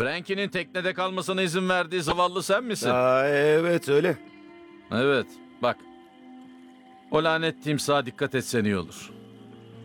Frankie'nin teknede kalmasına izin verdiği zavallı sen misin? Evet öyle. Evet, bak. O lanet timsaha dikkat etsen iyi olur.